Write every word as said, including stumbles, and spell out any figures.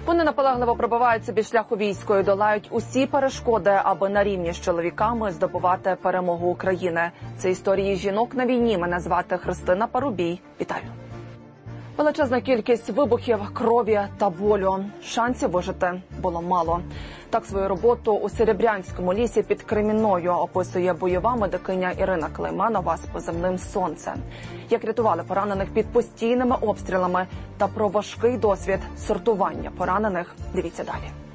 Вони наполегливо пробивають собі шлях у війську і долають усі перешкоди, аби на рівні з чоловіками здобувати перемогу України. Це історії жінок на війні. Мене звати Христина Парубій. Вітаю. Величезна кількість вибухів, крові та болю. Шансів вижити було мало. Так свою роботу у Серебрянському лісі під Кремінною описує бойова медикиня Ірина Клейменова з позивним «Сонце». Як рятували поранених під постійними обстрілами та про важкий досвід сортування поранених – дивіться далі.